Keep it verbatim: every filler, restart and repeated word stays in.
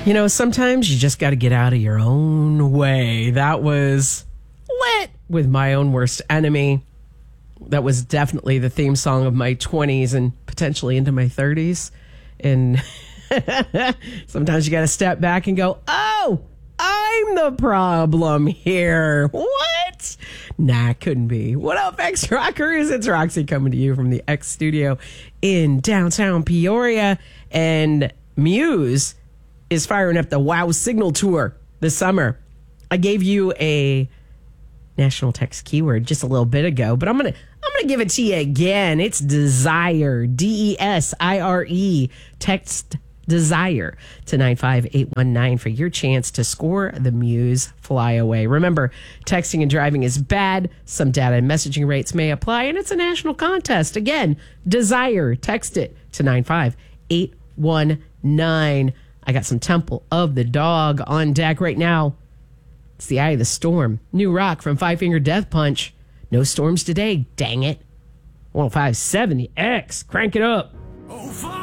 You know, sometimes you just got to get out of your own way. That was lit with My Own Worst Enemy. That was definitely the theme song of my twenties and potentially into my thirties. And sometimes you got to step back and go, oh, I'm the problem here. What? Nah, couldn't be. What up, X Rockers? It's Roxy coming to you from the X Studio in downtown Peoria. And Muse is firing up the Wow Signal Tour this summer. I gave you a national text keyword just a little bit ago, but I'm gonna I'm gonna give it to you again. It's desire, D E S I R E. Text desire to nine five eight one nine for your chance to score the Muse Flyaway. Remember, texting and driving is bad. Some data and messaging rates may apply, and it's a national contest. Again, desire. Text it to nine five eight one nine. I got some Temple of the Dog on deck right now. It's the Eye of the Storm. New rock from Five Finger Death Punch. No storms today, dang it. one oh five point seven, the X. Crank it up. Oh, five.